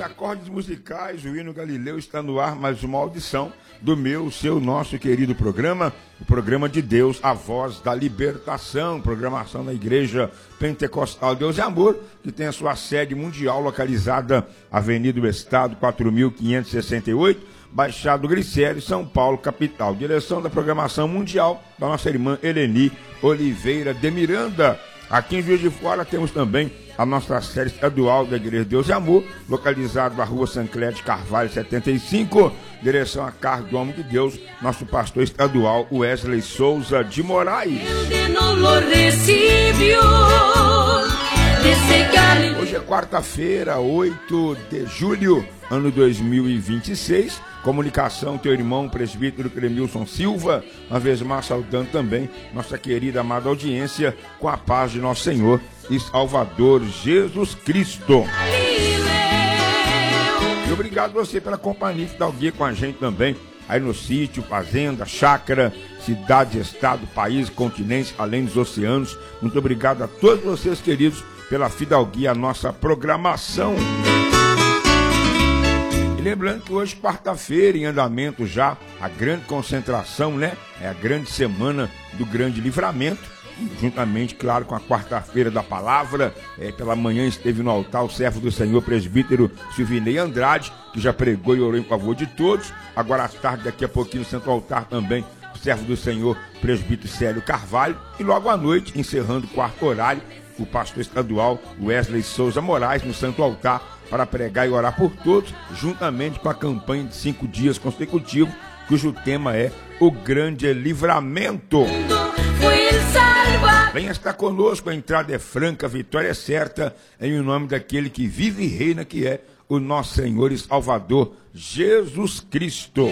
acordes musicais, o hino Galileu está no ar, mais uma audição do meu, seu, nosso querido programa, o programa de Deus, a voz da libertação, programação da Igreja Pentecostal Deus e Amor, que tem a sua sede mundial localizada Avenida do Estado, 4.568, Baixado Glicério, São Paulo, capital. Direção da programação mundial da nossa irmã Eleni Oliveira de Miranda. Aqui em Juiz de Fora temos também a nossa série estadual da Igreja Deus e Amor, localizado na rua Sancler de Carvalho 75, direção a cargo do homem de Deus, nosso pastor estadual Wesley Souza de Moraes. Hoje é quarta-feira, 8 de julho, ano 2026. Comunicação, teu irmão, presbítero Clemilson Silva, uma vez mais saudando também nossa querida, amada audiência, com a paz de nosso Senhor e Salvador Jesus Cristo. E obrigado você pela companhia que dá o guia com a gente também, aí no sítio, fazenda, chácara, cidade, estado, país, continente, além dos oceanos. Muito obrigado a todos vocês, queridos, pela fidalguia à nossa programação. E lembrando que hoje, quarta-feira, em andamento já, a grande concentração, né? É a grande semana do grande livramento. E juntamente, claro, com a quarta-feira da palavra, pela manhã esteve no altar o servo do Senhor, presbítero Silvinei Andrade, que já pregou e orou em favor de todos. Agora à tarde, daqui a pouquinho, no Santo Altar também, o servo do Senhor, presbítero Célio Carvalho. E logo à noite, encerrando o quarto horário, o pastor estadual Wesley Souza Moraes, no Santo Altar, para pregar e orar por todos, juntamente com a campanha de 5 dias consecutivos, cujo tema é o grande livramento. Venha estar conosco, a entrada é franca, a vitória é certa, em nome daquele que vive e reina, que é o nosso Senhor e Salvador, Jesus Cristo.